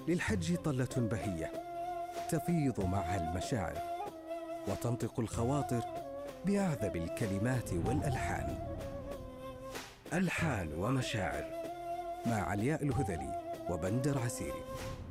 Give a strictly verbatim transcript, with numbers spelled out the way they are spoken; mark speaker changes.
Speaker 1: للحج طلة بهية تفيض معها المشاعر وتنطق الخواطر بأعذب الكلمات والألحان. ألحان ومشاعر مع علياء الهذلي وبندر عسيري.